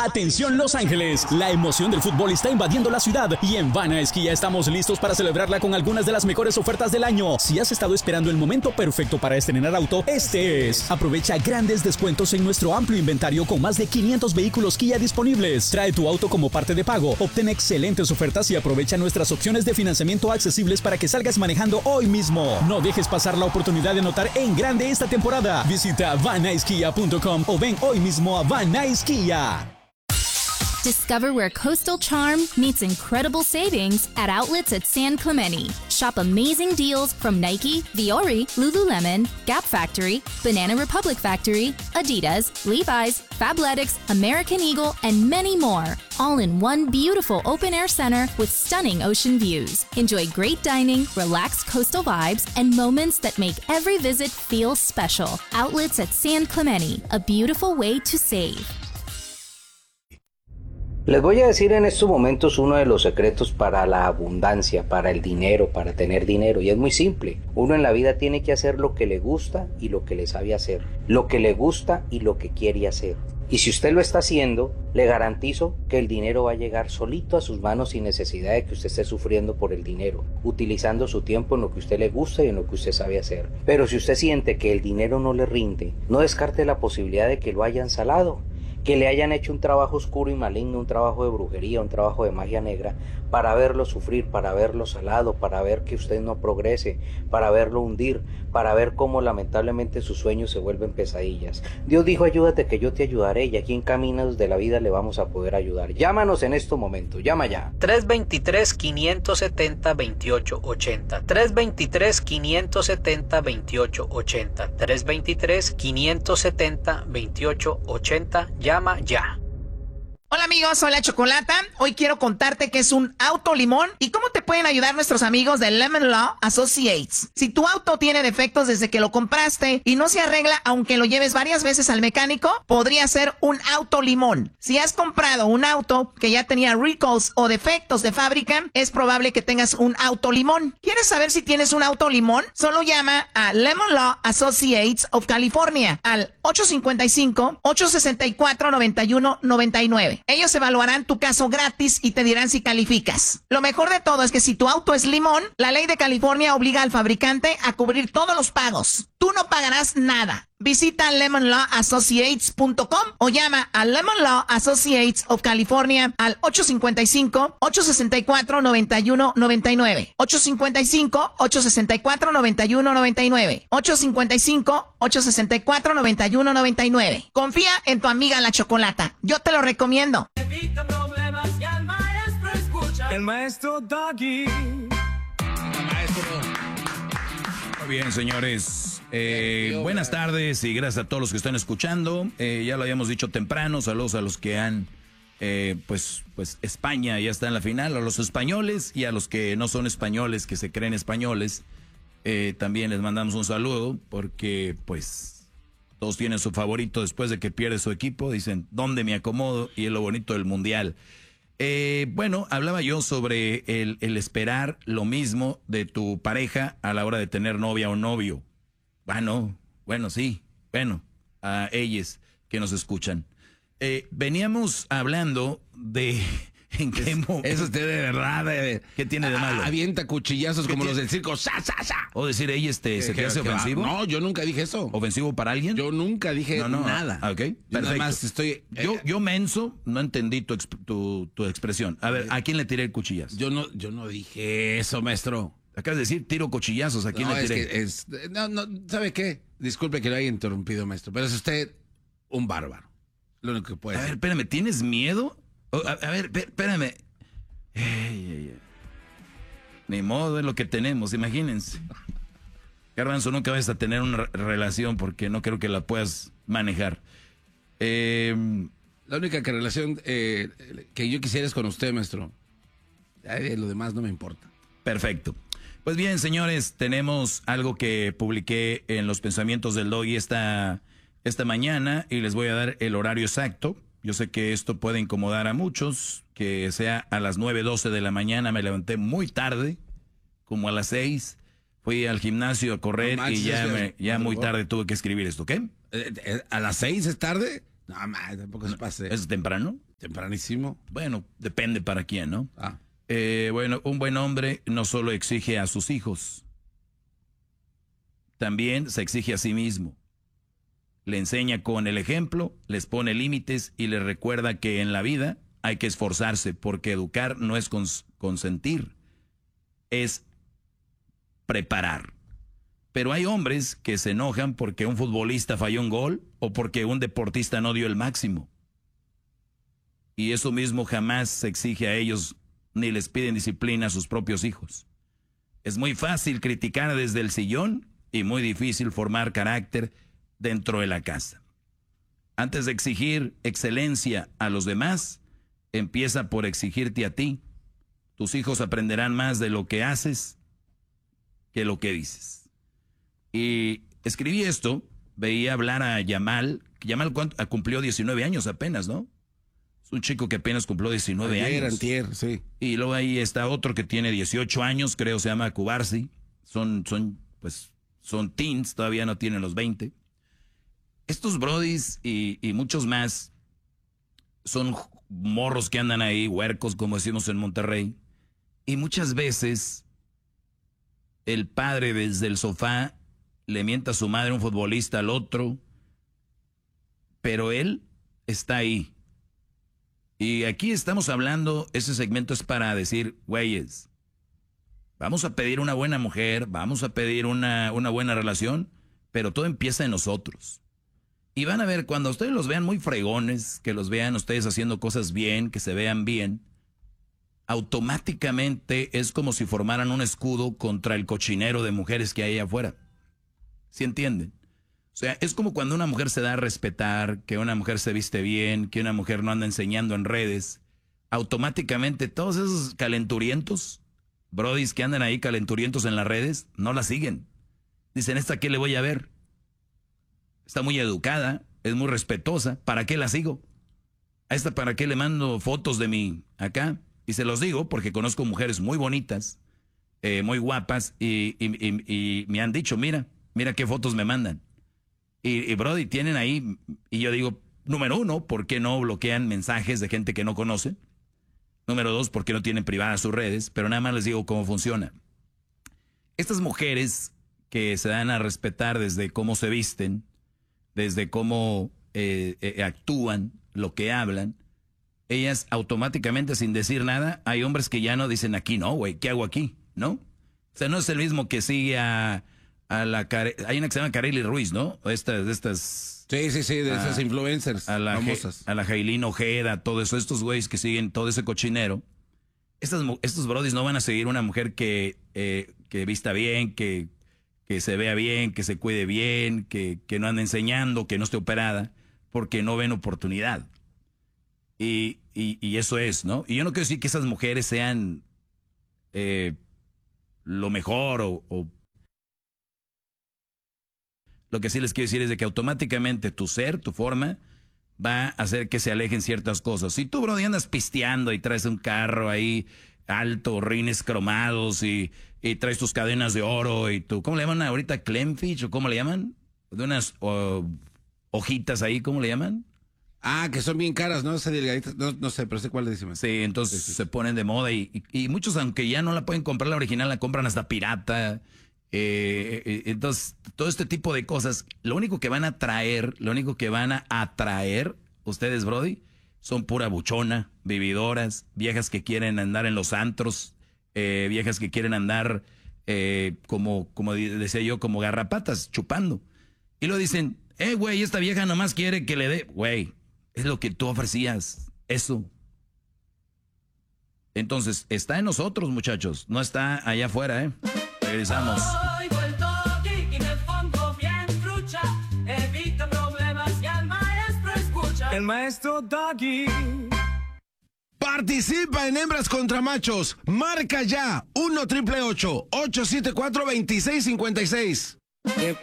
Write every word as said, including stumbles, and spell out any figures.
Atención Los Ángeles, la emoción del fútbol está invadiendo la ciudad y en Vana Esquía estamos listos para celebrarla con algunas de las mejores ofertas del año. Si has estado esperando el momento perfecto para estrenar auto, este es. Aprovecha grandes descuentos en nuestro amplio inventario con más de quinientos vehículos Kia disponibles. Trae tu auto como parte de pago, obtén excelentes ofertas y aprovecha nuestras opciones de financiamiento accesibles para que salgas manejando hoy mismo. No dejes pasar la oportunidad de notar en grande esta temporada. Visita van nice kia punto com o ven hoy mismo a Van Nice Kia. Discover where coastal charm meets incredible savings at outlets at San Clemente. Shop amazing deals from Nike, Viore, Lululemon, Gap Factory, Banana Republic Factory, Adidas, Levi's, Fabletics, American Eagle, and many more. All in one beautiful open-air center with stunning ocean views. Enjoy great dining, relaxed coastal vibes, and moments that make every visit feel special. Outlets at San Clemente, a beautiful way to save. Les voy a decir en estos momentos uno de los secretos para la abundancia, para el dinero, para tener dinero, y es muy simple. Uno en la vida tiene que hacer lo que le gusta y lo que le sabe hacer, lo que le gusta y lo que quiere hacer. Y si usted lo está haciendo, le garantizo que el dinero va a llegar solito a sus manos sin necesidad de que usted esté sufriendo por el dinero, utilizando su tiempo en lo que a usted le gusta y en lo que usted sabe hacer. Pero si usted siente que el dinero no le rinde, no descarte la posibilidad de que lo hayan salado, que le hayan hecho un trabajo oscuro y maligno, un trabajo de brujería, un trabajo de magia negra, para verlo sufrir, para verlo salado, para ver que usted no progrese, para verlo hundir, para ver cómo lamentablemente sus sueños se vuelven pesadillas. Dios dijo, ayúdate que yo te ayudaré, y aquí en Caminos de la Vida le vamos a poder ayudar. Llámanos en estos momentos, llama ya. tres dos tres, cinco siete cero, dos ocho ocho cero. tres dos tres, cinco siete cero, dos ocho ocho cero. tres dos tres, cinco siete cero, dos ocho ocho cero. Llama ya. Hola amigos, soy la Chocolata. Hoy quiero contarte qué es un auto limón y cómo te pueden ayudar nuestros amigos de Lemon Law Associates. Si tu auto tiene defectos desde que lo compraste y no se arregla aunque lo lleves varias veces al mecánico, podría ser un auto limón. Si has comprado un auto que ya tenía recalls o defectos de fábrica, es probable que tengas un auto limón. ¿Quieres saber si tienes un auto limón? Solo llama a Lemon Law Associates of California al ocho cinco cinco, ocho seis cuatro, nueve uno nueve nueve. Ellos evaluarán tu caso gratis y te dirán si calificas. Lo mejor de todo es que si tu auto es limón, la ley de California obliga al fabricante a cubrir todos los pagos. Tú no pagarás nada. Visita lemon law associates punto com o llama a Lemon Law Associates of California al ocho cinco cinco, ocho seis cuatro, nueve uno nueve nueve. ocho cinco cinco, ocho seis cuatro, nueve uno nueve nueve. ocho cinco cinco, ocho seis cuatro, nueve uno nueve nueve. Confía en tu amiga la Chocolata. Yo te lo recomiendo. Evita problemas y al maestro escucha. El maestro Doggy. Maestro. Muy bien, señores. Eh, buenas tardes y gracias a todos los que están escuchando. Eh, ya lo habíamos dicho temprano. Saludos a los que han, eh, pues, pues España ya está en la final. A los españoles y a los que no son españoles, que se creen españoles, eh, también les mandamos un saludo porque, pues, todos tienen su favorito después de que pierde su equipo. Dicen, ¿dónde me acomodo? Y es lo bonito del mundial. Eh, bueno, hablaba yo sobre el, el esperar lo mismo de tu pareja a la hora de tener novia o novio. Bueno, bueno, sí, bueno, a ellos que nos escuchan. Eh, veníamos hablando de... ¿En qué momento? Eso usted de verdad. Eh, ¿Qué tiene de malo? Avienta cuchillazos como tiene? los del circo. ¡Sa, sa, sa! O decir, ella este, ¿se te hace ofensivo? No, yo nunca dije eso. ¿Ofensivo para alguien? Yo nunca dije no, no. nada. Ah, ok, yo perfecto. nada más estoy... Yo, yo menso, no entendí tu, tu, tu expresión. A ver, ¿a quién le tiré el cuchillazo? Yo no, yo no dije eso, maestro. Acabas de decir, tiro cuchillazos, ¿a quién no, le tiré? Es que es, no, no, ¿sabe qué? Disculpe que lo haya interrumpido, maestro, pero es usted un bárbaro. Lo único que puede A ser. ver, espérame, ¿tienes miedo? Oh, a, a ver, espérame. Ey, ey, ey. Ni modo, es lo que tenemos, imagínense. Garbanzo, nunca vas a tener una re- relación porque no creo que la puedas manejar. Eh, la única que relación eh, que yo quisiera es con usted, maestro. Eh, lo demás no me importa. Perfecto. Pues bien, señores, tenemos algo que publiqué en los pensamientos del Doggy esta, esta mañana y les voy a dar el horario exacto. Yo sé que esto puede incomodar a muchos, que sea a las nueve doce de la mañana. Me levanté muy tarde, como a las seis. Fui al gimnasio a correr no manches, y ya, me, ya muy tarde tuve que escribir esto, ¿qué? ¿A las seis es tarde? No, man, tampoco se pase. ¿Es temprano? Tempranísimo. Bueno, depende para quién, ¿no? Ah. Eh, bueno, un buen hombre no solo exige a sus hijos, también se exige a sí mismo. Le enseña con el ejemplo, les pone límites y les recuerda que en la vida hay que esforzarse, porque educar no es cons- consentir, es preparar. Pero hay hombres que se enojan porque un futbolista falló un gol o porque un deportista no dio el máximo. Y eso mismo jamás se exige a ellos ni les piden disciplina a sus propios hijos. Es muy fácil criticar desde el sillón y muy difícil formar carácter dentro de la casa. Antes de exigir excelencia a los demás, empieza por exigirte a ti. Tus hijos aprenderán más de lo que haces que lo que dices. Y escribí esto, veía hablar a Yamal. Yamal cumplió diecinueve años apenas, ¿no? Es un chico que apenas cumplió diecinueve Ayer, años. antier, sí. Y luego ahí está otro que tiene dieciocho años, creo se llama Cubarsi. Son, son, pues, son teens, todavía no tienen los veinte. Estos brodis y, y muchos más son morros que andan ahí, huercos, como decimos en Monterrey. Y muchas veces el padre desde el sofá le mienta a su madre, un futbolista, al otro. Pero él está ahí. Y aquí estamos hablando, ese segmento es para decir, güeyes, vamos a pedir una buena mujer, vamos a pedir una, una buena relación, pero todo empieza en nosotros. Y van a ver, cuando ustedes los vean muy fregones, que los vean ustedes haciendo cosas bien, que se vean bien, automáticamente es como si formaran un escudo contra el cochinero de mujeres que hay afuera. ¿Sí entienden? O sea, es como cuando una mujer se da a respetar, que una mujer se viste bien, que una mujer no anda enseñando en redes. Automáticamente todos esos calenturientos, brodis que andan ahí calenturientos en las redes, no la siguen. Dicen, ¿esta qué le voy a ver? Está muy educada, es muy respetuosa, ¿para qué la sigo? ¿A esta para qué le mando fotos de mí acá? Y se los digo porque conozco mujeres muy bonitas, eh, muy guapas, y, y, y, y me han dicho, mira, mira qué fotos me mandan. Y, y brody, tienen ahí, y yo digo, número uno, ¿por qué no bloquean mensajes de gente que no conocen? Número dos, ¿por qué no tienen privadas sus redes? Pero nada más les digo cómo funciona. Estas mujeres que se dan a respetar desde cómo se visten, desde cómo eh, eh, actúan, lo que hablan, ellas automáticamente, sin decir nada, hay hombres que ya no dicen, aquí no, güey, ¿qué hago aquí? ¿No? O sea, no es el mismo que sigue a... A la Care, hay una que se llama Kareli Ruiz, ¿no? Estas, de estas. Sí, sí, sí, de a, esas influencers a la famosas. A la Jailín Ojeda, todo eso, estos güeyes que siguen todo ese cochinero. Estas, estos brodis no van a seguir una mujer que, eh, que vista bien, que, que se vea bien, que se cuide bien, que, que no ande enseñando, que no esté operada, porque no ven oportunidad. Y, y, y eso es, ¿no? Y yo no quiero decir que esas mujeres sean eh, lo mejor o, o lo que sí les quiero decir es de que automáticamente tu ser, tu forma, va a hacer que se alejen ciertas cosas. Si tú, bro, andas pisteando y traes un carro ahí alto, rines cromados y, y traes tus cadenas de oro y tu, ¿cómo le llaman ahorita? ¿Clemfish o cómo le llaman? De unas oh, hojitas ahí, ¿cómo le llaman? Ah, que son bien caras, ¿no? Esas delgaditas, no, no sé, pero sé cuál le decimos. Sí, entonces sí, sí. Se ponen de moda y, y, y muchos, aunque ya no la pueden comprar la original, la compran hasta pirata. Eh, eh, entonces, todo este tipo de cosas, lo único que van a traer, lo único que van a atraer ustedes, brody, son pura buchona, vividoras, viejas que quieren andar en los antros, eh, viejas que quieren andar, eh, como, como decía yo, como garrapatas, chupando. Y lo dicen, eh, güey, esta vieja nomás quiere que le dé, güey, es lo que tú ofrecías, eso. Entonces, está en nosotros, muchachos, no está allá afuera, ¿eh? Regresamos. El maestro Doggy. Participa en Hembras contra Machos. Marca ya uno triple ocho, ocho siete cuatro, dos seis cinco seis. ¿Qué